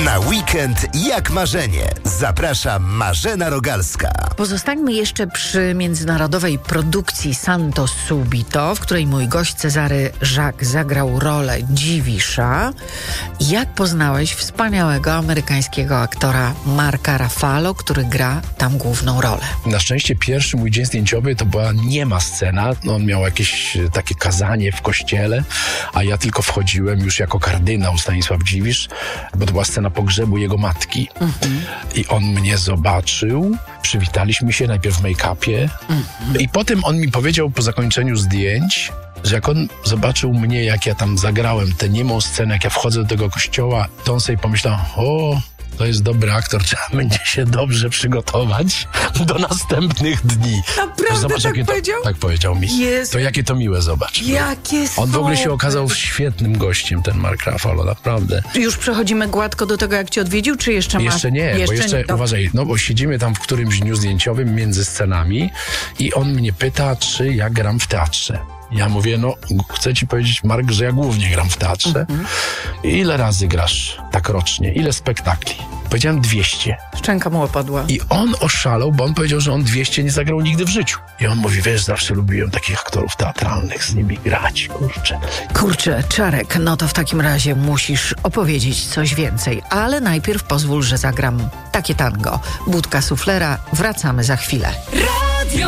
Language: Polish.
Na weekend jak marzenie. Zaprasza Marzena Rogalska. Pozostańmy jeszcze przy międzynarodowej produkcji Santo Subito, w której mój gość Cezary Jacques zagrał rolę Dziwisza. Jak poznałeś wspaniałego amerykańskiego aktora Marka Ruffalo, który gra tam główną rolę? Na szczęście pierwszy mój dzień zdjęciowy to była niema scena. On miał jakieś takie kazanie w kościele, a ja tylko wchodziłem już jako kardynał Stanisław Dziwisz, bo to była scena pogrzebu jego matki. I on mnie zobaczył, przywitaliśmy się najpierw w make-upie i potem on mi powiedział po zakończeniu zdjęć, że jak on zobaczył mnie, jak ja tam zagrałem tę niemą scenę, jak ja wchodzę do tego kościoła, to on sobie pomyślał, to jest dobry aktor, trzeba będzie się dobrze przygotować do następnych dni. Naprawdę zobacz, tak powiedział? Tak powiedział mi. Jezu. To jakie to miłe, zobacz. Jakie On w ogóle się super. okazał świetnym gościem, ten Mark Ruffalo, naprawdę. Już przechodzimy gładko do tego, jak cię odwiedził, czy jeszcze masz? Jeszcze nie, bo jeszcze uważaj, bo siedzimy tam w którymś dniu zdjęciowym między scenami i on mnie pyta, czy ja gram w teatrze. Ja mówię, chcę ci powiedzieć, Mark, że ja głównie gram w teatrze. Ile razy grasz tak rocznie? Ile spektakli? Powiedziałem 200. Szczęka mu opadła. I on oszalał, bo on powiedział, że on 200 nie zagrał nigdy w życiu. I on mówi, wiesz, zawsze lubiłem takich aktorów teatralnych, z nimi grać, Kurczę, Czarek, no to w takim razie musisz opowiedzieć coś więcej. Ale najpierw pozwól, że zagram takie tango. Budka suflera, wracamy za chwilę.